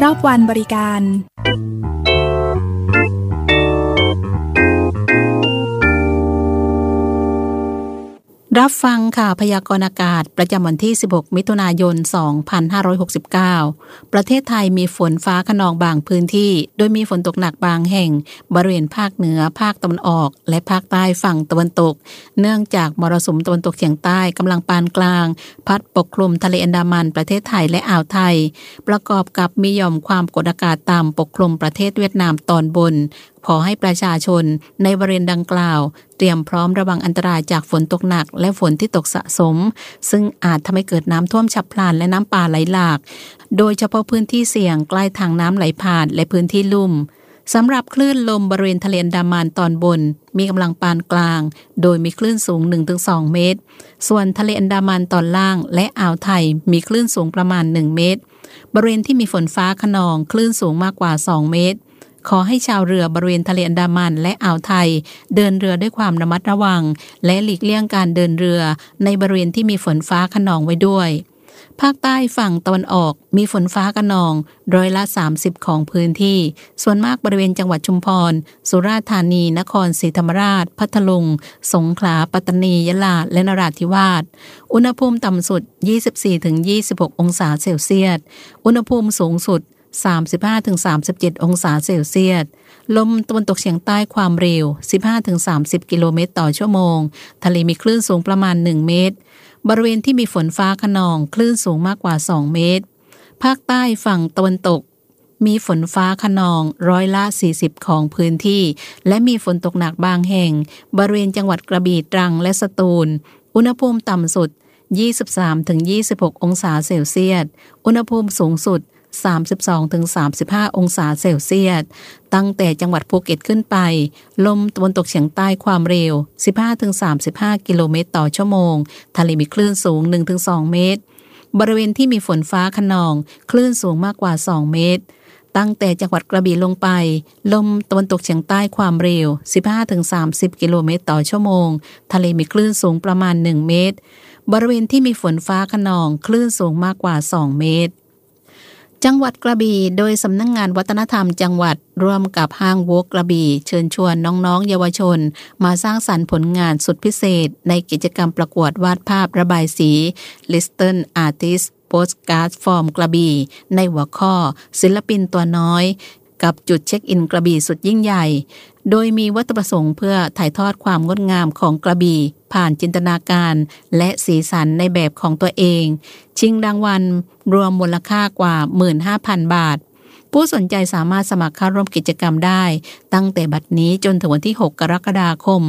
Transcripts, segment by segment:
รอบวันบริการรับฟังข่าวพยากรณ์อากาศประจำวันที่16มิถุนายน2569ประเทศไทยมีฝนฟ้าคะนองบางพื้นที่โดยมีฝนตกหนักบางแห่งบริเวณภาคเหนือภาคตะวันออกและภาคใต้ฝั่งตะวันตกเนื่องจากมรสุมตะวันตกเฉียงใต้กำลังปานกลางพัดปกคลุมทะเลอันดามันประเทศไทยและอ่าวไทยประกอบกับมีหย่อมความกดอากาศต่ำปกคลุมประเทศเวียดนามตอนบนขอให้ประชาชนในบริเวณดังกล่าวเตรียมพร้อมระวังอันตรายจากฝนตกหนักและฝนที่ตกสะสมซึ่งอาจทำให้เกิดน้ำท่วมฉับพลันและน้ำป่าไหลหลากโดยเฉพาะพื้นที่เสี่ยงใกล้ทางน้ำไหลผ่านและพื้นที่ลุ่มสำหรับคลื่นลมบริเวณทะเลอันดามันตอนบนมีกำลังปานกลางโดยมีคลื่นสูง 1-2 เมตรส่วนทะเลอันดามันตอนล่างและอ่าวไทยมีคลื่นสูงประมาณ1 เมตรบริเวณที่มีฝนฟ้าคะนองคลื่นสูงมากกว่า2 เมตรขอให้ชาวเรือบริเวณทะเลอันดามันและอ่าวไทยเดินเรือด้วยความระมัดระวังและหลีกเลี่ยงการเดินเรือในบริเวณที่มีฝนฟ้าคะนองไว้ด้วยภาคใต้ฝั่งตะวันออกมีฝนฟ้าคะนอง30%ของพื้นที่ส่วนมากบริเวณจังหวัดชุมพรสุราษฎร์ธานีนครศรีธรรมราชพัทลุงสงขลาปัตตานียะลาและนราธิวาสอุณหภูมิต่ำสุด 24-26 องศาเซลเซียสอุณหภูมิสูงสุด35-37 องศาเซลเซียสลมตะวันตกเฉียงใต้ความเร็ว 15-30 กิโลเมตรต่อชั่วโมงทะเลมีคลื่นสูงประมาณ1 เมตรบริเวณที่มีฝนฟ้าคะนองคลื่นสูงมากกว่า2 เมตรภาคใต้ฝั่งตะวันตกมีฝนฟ้าคะนอง40%ของพื้นที่และมีฝนตกหนักบางแห่งบริเวณจังหวัดกระบี่ตรังและสตูลอุณหภูมิต่ำสุด 23-26 องศาเซลเซียสอุณหภูมิสูงสุด32-35 องศาเซลเซียสตั้งแต่จังหวัดภูเก็ตขึ้นไปลมตะวันตกเฉียงใต้ความเร็ว 15-35 กิโลเมตรต่อชั่วโมงทะเลมีคลื่นสูง 1-2 เมตรบริเวณที่มีฝนฟ้าคะนองคลื่นสูงมากกว่า2 เมตรตั้งแต่จังหวัดกระบี่ลงไปลมตะวันตกเฉียงใต้ความเร็ว 15-30 กิโลเมตรต่อชั่วโมงทะเลมีคลื่นสูงประมาณ1 เมตรบริเวณที่มีฝนฟ้าคะนองคลื่นสูงมากกว่า2 เมตรจังหวัดกระบี่โดยสำนักงานวัฒนธรรมจังหวัดร่วมกับห้างโวกกระบี่เชิญชวนน้องๆเยาวชนมาสร้างสรรค์ผลงานสุดพิเศษในกิจกรรมประกวดวาดภาพระบายสี Little Artist Postcard from กระบี่ในหัวข้อศิลปินตัวน้อยกับจุดเช็คอินกระบี่สุดยิ่งใหญ่โดยมีวัตถุประสงค์เพื่อถ่ายทอดความงดงามของกระบี่ผ่านจินตนาการและสีสันในแบบของตัวเองชิงรางวัลรวมมูลค่ากว่า 15,000 บาทผู้สนใจสามารถสมัครเข้าร่วมกิจกรรมได้ตั้งแต่บัดนี้จนถึงวันที่ 6 กรกฎาคม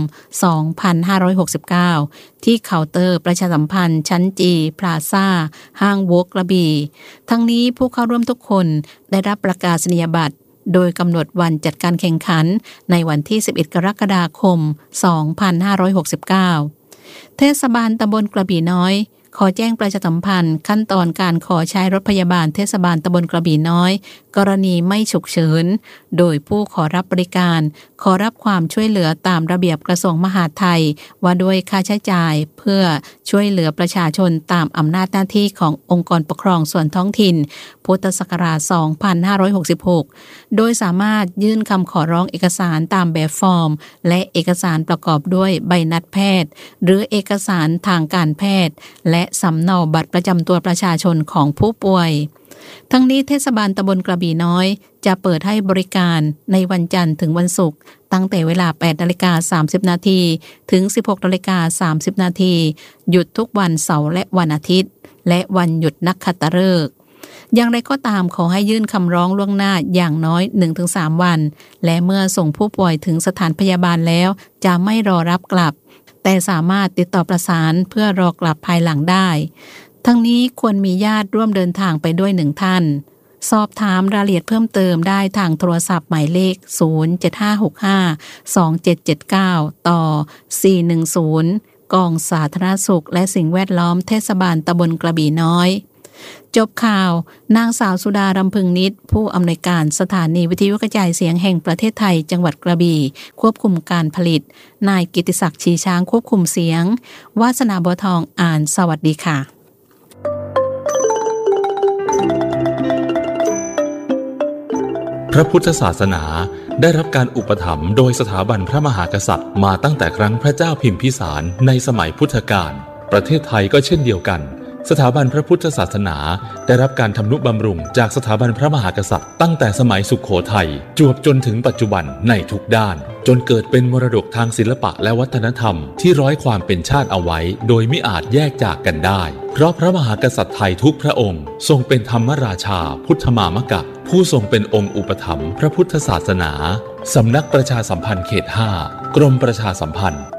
2569 ที่เคาน์เตอร์ประชาสัมพันธ์ชั้นจีพลาซ่าห้างโวกกระบี่ทั้งนี้ผู้เข้าร่วมทุกคนได้รับประกาศนียบัตรโดยกำหนดวันจัดการแข่งขันในวันที่ 11 กรกฎาคม 2569 เทศบาลตำบลกระบี่น้อยขอแจ้งประชาสัมพันธ์ขั้นตอนการขอใช้รถพยาบาลเทศบาลตำบลกระบี่น้อยกรณีไม่ฉุกเฉินโดยผู้ขอรับบริการขอรับความช่วยเหลือตามระเบียบกระทรวงมหาดไทยว่าด้วยค่าใช้จ่ายเพื่อช่วยเหลือประชาชนตามอำนาจหน้าที่ขององค์กรปกครองส่วนท้องถิ่นพุทธศักราช 2566 โดยสามารถยื่นคำขอร้องเอกสารตามแบบฟอร์มและเอกสารประกอบด้วยใบนัดแพทย์หรือเอกสารทางการแพทย์และสำเนาบัตรประจำตัวประชาชนของผู้ป่วยทั้งนี้เทศบาลตำบลกระบี่น้อยจะเปิดให้บริการในวันจันทร์ถึงวันศุกร์ตั้งแต่เวลา 8:30 น.ถึง 16:30 น.หยุดทุกวันเสาร์และวันอาทิตย์และวันหยุดนักขัตฤกษ์อย่างไรก็ตามขอให้ยื่นคำร้องล่วงหน้าอย่างน้อย 1-3 วันและเมื่อส่งผู้ป่วยถึงสถานพยาบาลแล้วจะไม่รอรับกลับแต่สามารถติดต่อประสานเพื่อรอกลับภายหลังได้ทั้งนี้ควรมีญาติร่วมเดินทางไปด้วย1 ท่านสอบถามรายละเอียดเพิ่มเติมได้ทางโทรศัพท์หมายเลข 075652779 ต่อ 410 กองสาธารณสุขและสิ่งแวดล้อมเทศบาลตำบลกระบี่น้อยจบข่าวนางสาวสุดารำพึงนิตผู้อำนวยการสถานีวิทยุกระจายเสียงแห่งประเทศไทยจังหวัดกระบี่ควบคุมการผลิตนายกิตติศักดิ์ชีช้างควบคุมเสียงวาสนาบัวทองอ่านสวัสดีค่ะพระพุทธศาสนาได้รับการอุปถัมภ์โดยสถาบันพระมหากษัตริย์มาตั้งแต่ครั้งพระเจ้าพิมพิสารในสมัยพุทธกาลประเทศไทยก็เช่นเดียวกันสถาบันพระพุทธศาสนาได้รับการทำนุบำรุงจากสถาบันพระมหากษัตริย์ตั้งแต่สมัยสุโขทัยจวบจนถึงปัจจุบันในทุกด้านจนเกิดเป็นมรดกทางศิลปะและวัฒนธรรมที่ร้อยความเป็นชาติเอาไว้โดยมิอาจแยกจากกันได้เพราะพระมหากษัตริย์ไทยทุกพระองค์ทรงเป็นธรรมราชาพุทธมามกะผู้ทรงเป็นองค์อุปถัมภ์พระพุทธศาสนาสำนักประชาสัมพันธ์เขต 5 กรมประชาสัมพันธ์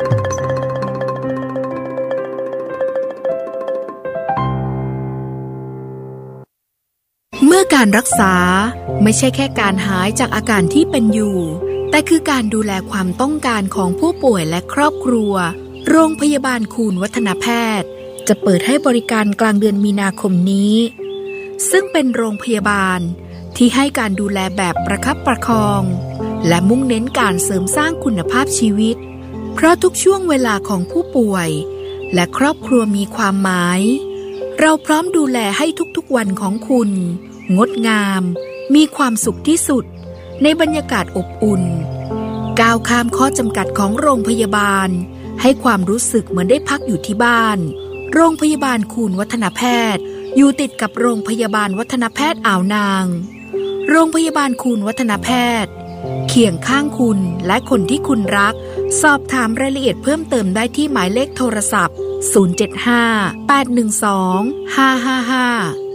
เมื่อการรักษาไม่ใช่แค่การหายจากอาการที่เป็นอยู่แต่คือการดูแลความต้องการของผู้ป่วยและครอบครัวโรงพยาบาลคูณวัฒนแพทย์จะเปิดให้บริการกลางเดือนมีนาคมนี้ซึ่งเป็นโรงพยาบาลที่ให้การดูแลแบบประคับประคองและมุ่งเน้นการเสริมสร้างคุณภาพชีวิตเพราะทุกช่วงเวลาของผู้ป่วยและครอบครัวมีความหมายเราพร้อมดูแลให้ทุกๆวันของคุณงดงามมีความสุขที่สุดในบรรยากาศอบอุ่นก้าวข้ามข้อจำกัดของโรงพยาบาลให้ความรู้สึกเหมือนได้พักอยู่ที่บ้านโรงพยาบาลคูณวัฒนแพทย์อยู่ติดกับโรงพยาบาลวัฒนแพทย์อ่าวนางโรงพยาบาลคูณวัฒนแพทย์เคียงข้างคุณและคนที่คุณรักสอบถามรายละเอียดเพิ่มเติมได้ที่หมายเลขโทรศัพท์075 812 555